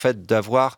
fait, d'avoir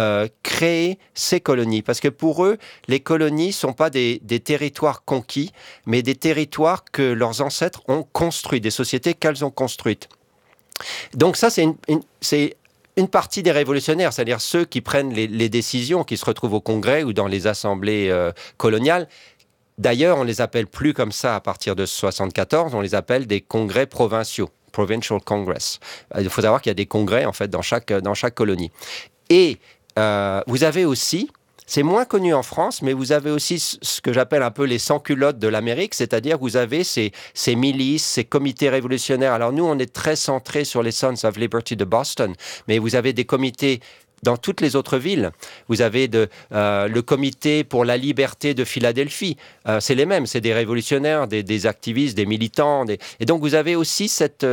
créé ces colonies. Parce que pour eux, les colonies ne sont pas des territoires conquis, mais des territoires que leurs ancêtres ont construits, des sociétés qu'elles ont construites. Donc ça, c'est une partie des révolutionnaires, c'est-à-dire ceux qui prennent les décisions, qui se retrouvent au Congrès ou dans les assemblées coloniales. D'ailleurs, on ne les appelle plus comme ça à partir de 1974, on les appelle des congrès provinciaux, Provincial Congress. Il faut savoir qu'il y a des congrès, en fait, dans chaque colonie. Et vous avez aussi, c'est moins connu en France, mais vous avez aussi ce que j'appelle un peu les sans-culottes de l'Amérique, c'est-à-dire que vous avez ces milices, ces comités révolutionnaires. Alors nous, on est très centré sur les Sons of Liberty de Boston, mais vous avez des comités dans toutes les autres villes. Vous avez le comité pour la liberté de Philadelphie. C'est les mêmes, c'est des révolutionnaires, des activistes, des militants. Et donc vous avez aussi cette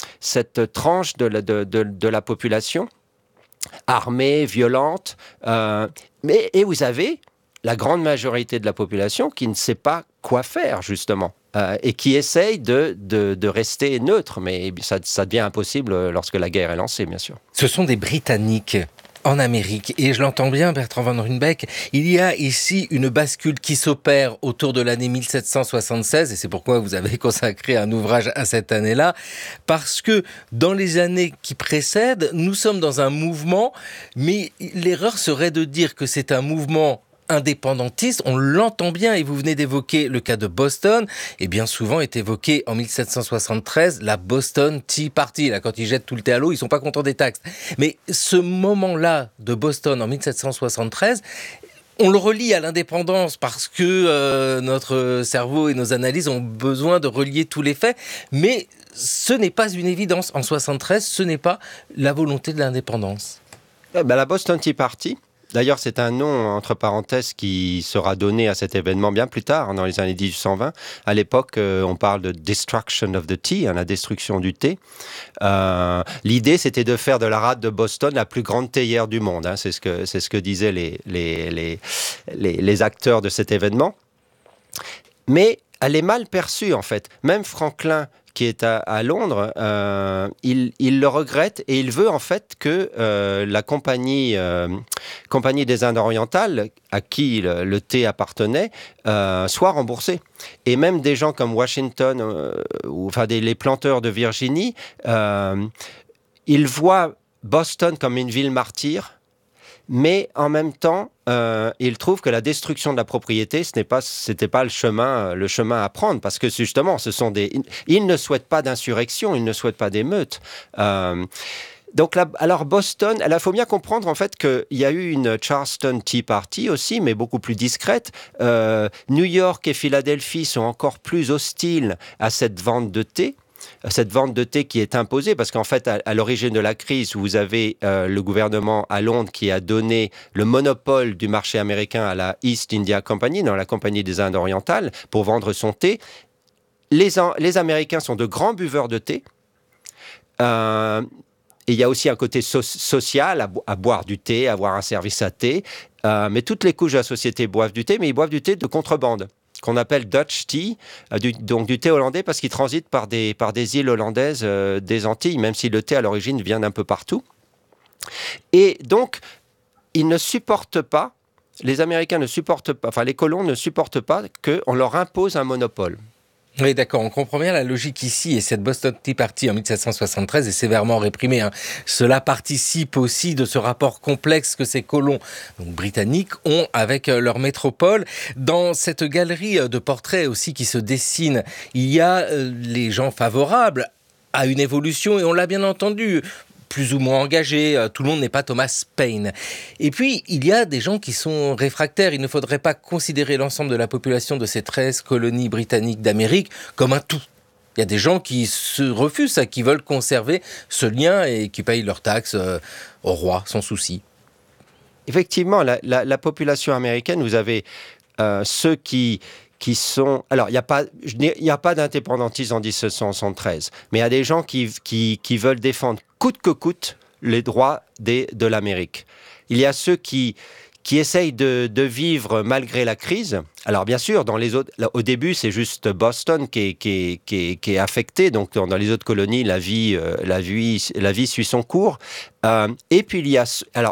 tranche de la population armée, violente. Et vous avez la grande majorité de la population qui ne sait pas quoi faire, justement. Et qui essaye de rester neutre. Mais ça devient impossible lorsque la guerre est lancée, bien sûr. Ce sont des Britanniques en Amérique. Et je l'entends bien, Bertrand Van Ruymbeck, il y a ici une bascule qui s'opère autour de l'année 1776, et c'est pourquoi vous avez consacré un ouvrage à cette année-là, parce que dans les années qui précèdent, nous sommes dans un mouvement, mais l'erreur serait de dire que c'est un mouvement indépendantiste, on l'entend bien, et vous venez d'évoquer le cas de Boston, et bien souvent est évoqué en 1773 la Boston Tea Party. Là, quand ils jettent tout le thé à l'eau, ils sont pas contents des taxes. Mais ce moment-là de Boston en 1773, on le relie à l'indépendance parce que notre cerveau et nos analyses ont besoin de relier tous les faits, mais ce n'est pas une évidence. En 73, ce n'est pas la volonté de l'indépendance. La Boston Tea Party, d'ailleurs, c'est un nom, entre parenthèses, qui sera donné à cet événement bien plus tard, dans les années 1820. À l'époque, on parle de destruction of the tea, la destruction du thé. L'idée, c'était de faire de la rade de Boston la plus grande théière du monde. C'est ce que disaient les acteurs de cet événement. Mais elle est mal perçue, en fait. Même Franklin, qui est à Londres, il le regrette et il veut en fait que la compagnie des Indes orientales, à qui le thé appartenait, soit remboursée. Et même des gens comme Washington, les planteurs de Virginie, ils voient Boston comme une ville martyre, mais en même temps, il trouve que la destruction de la propriété, c'était pas le chemin à prendre, parce que justement, ils ne souhaitent pas d'insurrection, ils ne souhaitent pas d'émeute. Donc là, alors Boston, il faut bien comprendre en fait qu'il y a eu une Charleston Tea Party aussi, mais beaucoup plus discrète. New York et Philadelphie sont encore plus hostiles à cette vente de thé. Cette vente de thé qui est imposée, parce qu'en fait, à l'origine de la crise, vous avez le gouvernement à Londres qui a donné le monopole du marché américain à la East India Company, dans la Compagnie des Indes orientales, pour vendre son thé. Les Américains sont de grands buveurs de thé. Et il y a aussi un côté social à boire du thé, à avoir un service à thé. Mais toutes les couches de la société boivent du thé, mais ils boivent du thé de contrebande, qu'on appelle Dutch tea, donc du thé hollandais, parce qu'il transite par des îles hollandaises des Antilles, même si le thé à l'origine vient d'un peu partout. Et donc, ils ne supportent pas, les Américains ne supportent pas, les colons ne supportent pas qu'on leur impose un monopole. Oui, d'accord, on comprend bien la logique ici, et cette Boston Tea Party en 1773 est sévèrement réprimée. Cela participe aussi de ce rapport complexe que ces colons britanniques ont avec leur métropole. Dans cette galerie de portraits aussi qui se dessine, il y a les gens favorables à une évolution, et on l'a bien entendu, plus ou moins engagés, tout le monde n'est pas Thomas Paine. Et puis, il y a des gens qui sont réfractaires. Il ne faudrait pas considérer l'ensemble de la population de ces 13 colonies britanniques d'Amérique comme un tout. Il y a des gens qui se refusent, qui veulent conserver ce lien et qui payent leurs taxes au roi, sans souci. Effectivement, la population américaine, vous avez ceux qui sont... Alors, il n'y a pas d'indépendantisme en 1773, mais il y a des gens qui veulent défendre coûte que coûte les droits de l'Amérique. Il y a ceux qui essayent de vivre malgré la crise. Alors, bien sûr, dans les autres, au début, c'est juste Boston qui est affecté. Donc, dans les autres colonies, la vie suit son cours. Et puis,